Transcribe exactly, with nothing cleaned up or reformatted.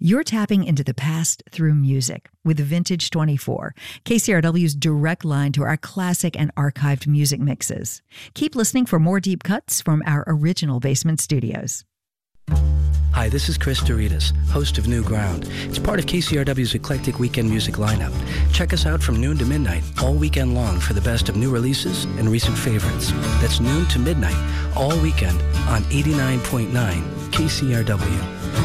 You're tapping into the past through music with Vintage twenty-four, K C R W's direct line to our classic and archived music mixes. Keep listening for more deep cuts from our original basement studios. Hi, this is Chris Doritas, host of New Ground. It's part of K C R W's eclectic weekend music lineup. Check us out from noon to midnight, all weekend long for the best of new releases and recent favorites. That's noon to midnight, all weekend on eighty-nine point nine K C R W.